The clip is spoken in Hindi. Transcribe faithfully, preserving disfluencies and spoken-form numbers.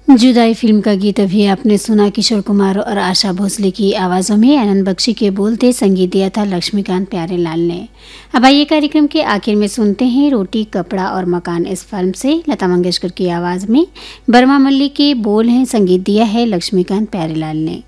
जुदाई फिल्म का गीत अभी आपने सुना। किशोर कुमार और आशा भोसले की आवाज़ों में आनंद बख्शी के बोलते संगीत दिया था लक्ष्मीकांत प्यारेलाल ने। अब आइए कार्यक्रम के आखिर में सुनते हैं रोटी कपड़ा और मकान इस फिल्म से लता मंगेशकर की आवाज़ में। बर्मा मल्लिक के बोल हैं, संगीत दिया है लक्ष्मीकांत प्यारेलाल ने।